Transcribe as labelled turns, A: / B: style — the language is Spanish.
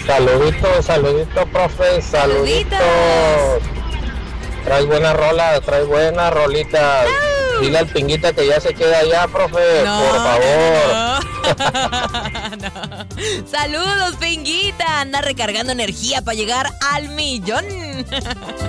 A: Saluditos, profe, saluditos. Trae buena rola, trae buena rolita. Dile al Pinguita que ya se queda allá, profe,
B: No,
A: por favor.
B: No. Saludos, Pinguita. Anda recargando energía para llegar al 1,000,000.